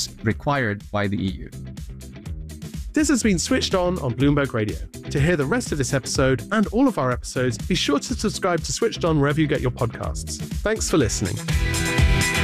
is required by the EU. This has been Switched On Bloomberg Radio. To hear the rest of this episode and all of our episodes, be sure to subscribe to Switched On wherever you get your podcasts. Thanks for listening.